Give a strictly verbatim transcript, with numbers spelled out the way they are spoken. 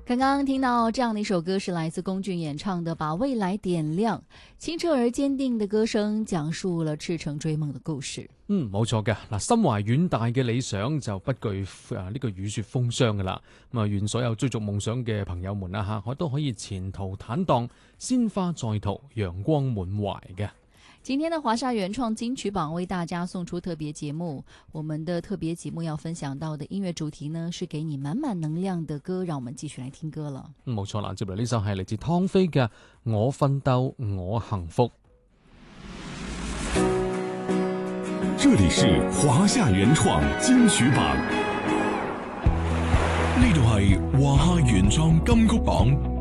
刚刚听到这样的一首歌是來自龔俊演唱的《把未來點亮》，清澈而堅定的歌聲講述了赤誠追夢的故事。 嗯，冇錯嘅。嗱，心懷遠大嘅理想就不懼啊呢個雨雪風霜噶啦。咁啊，願所有追逐夢想嘅朋友們啊吓，我都可以前途坦蕩，鮮花在途，陽光滿懷嘅。 今天的華夏原創金曲榜為大家送出特別節目，我們的特別節目要分享到的音樂主題呢，是給你滿滿能量的歌，讓我們繼續來聽歌了。 冇錯啦，接嚟呢首係嚟自湯飛嘅《我奮鬥我幸福》。 這裡是華夏原創金曲榜，呢度係華夏原創金曲榜。